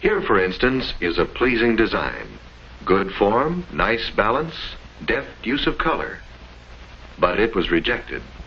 Here, for instance, is a pleasing design. Good form, nice balance, deft use of color. But it was rejected.